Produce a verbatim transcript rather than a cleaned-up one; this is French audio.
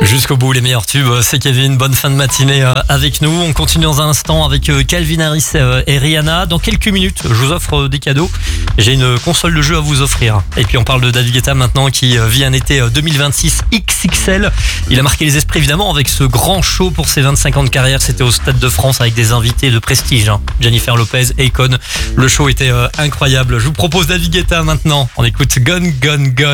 Jusqu'au bout, les meilleurs tubes, c'est Kevin. Bonne fin de matinée avec nous. On continue dans un instant avec Calvin Harris et Rihanna. Dans quelques minutes, je vous offre des cadeaux. J'ai une console de jeu à vous offrir. Et puis on parle de David Guetta maintenant qui vit un été deux mille vingt-six X X L. Il a marqué les esprits évidemment avec ce grand show pour ses vingt-cinq ans de carrière. C'était au Stade de France avec des invités de prestige. Hein. Jennifer Lopez, Akon. Le show était incroyable. Je vous propose David Guetta maintenant. On écoute Gone, Gone, Gone.